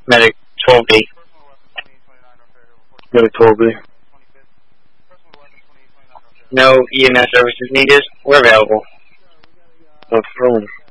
Medic 12B. Medic 12B. No EMS services needed. We're available. No problem.